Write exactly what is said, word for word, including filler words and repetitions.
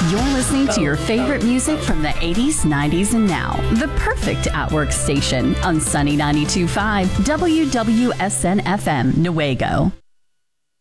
You're listening to your favorite music from the eighties, nineties, and now. The perfect at-work station on Sunny ninety-two point five W W S N F M, Newaygo.